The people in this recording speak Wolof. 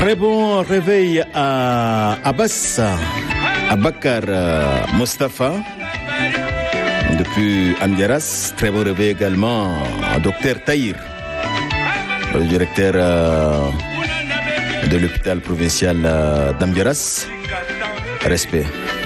Très bon réveil à Abbas, à Bakar Mostafa, depuis Amdiaras. Très bon réveil également à Dr Tahir, le directeur de l'hôpital provincial d'Amdiaras. Respect.